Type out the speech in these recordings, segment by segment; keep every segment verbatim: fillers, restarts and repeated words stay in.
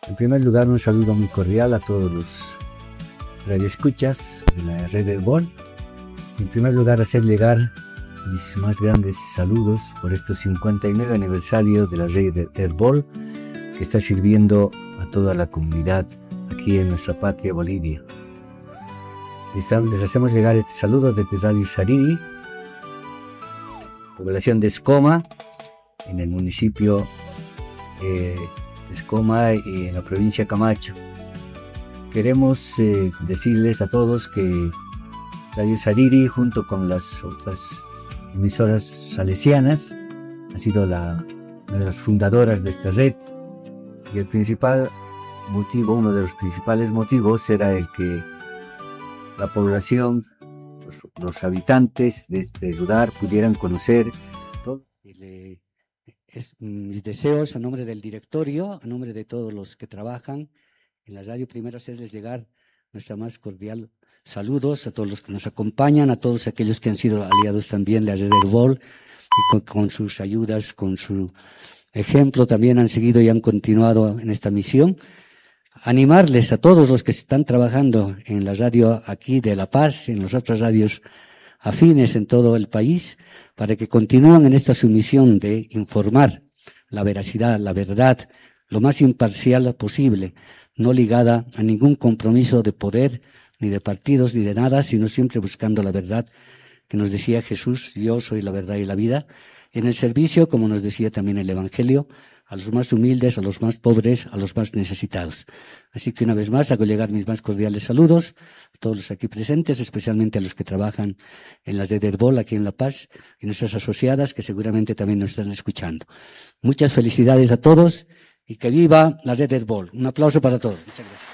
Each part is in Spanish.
En primer lugar, un saludo muy cordial a todos los radioescuchas de la red Herbol. En primer lugar, hacer llegar mis más grandes saludos por estos cincuenta y nueve aniversario de la red Herbol, que está sirviendo a toda la comunidad aquí en nuestra patria Bolivia. Les hacemos llegar este saludo desde Radio Sariri, población de Escoma, en el municipio eh, de Escoma y en la provincia de Camacho. Queremos eh, decirles a todos que Radio Sariri, junto con las otras emisoras salesianas, ha sido la, una de las fundadoras de esta red, y el principal motivo, uno de los principales motivos era el que la población, los, los habitantes de este lugar pudieran conocer todo. Le, es, mis deseos a nombre del directorio, a nombre de todos los que trabajan en la radio, primero hacerles llegar nuestra más cordial saludos a todos los que nos acompañan, a todos aquellos que han sido aliados también de la red Herbol, y con, con sus ayudas, con su ejemplo también han seguido y han continuado en esta misión. Animarles a todos los que están trabajando en la radio aquí de La Paz, en las otras radios afines en todo el país, para que continúen en esta sumisión de informar la veracidad, la verdad, lo más imparcial posible, no ligada a ningún compromiso de poder, ni de partidos, ni de nada, sino siempre buscando la verdad, que nos decía Jesús: yo soy la verdad y la vida, en el servicio, como nos decía también el Evangelio, a los más humildes, a los más pobres, a los más necesitados. Así que una vez más hago llegar mis más cordiales saludos a todos los aquí presentes, especialmente a los que trabajan en la red Herbol aquí en La Paz y nuestras asociadas que seguramente también nos están escuchando. Muchas felicidades a todos y que viva la red Herbol. Un aplauso para todos. Muchas gracias.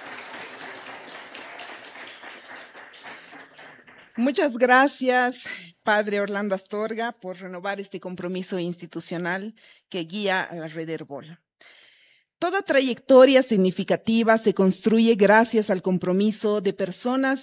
Muchas gracias, Padre Orlando Astorga, por renovar este compromiso institucional que guía a la red Herbol. Toda trayectoria significativa se construye gracias al compromiso de personas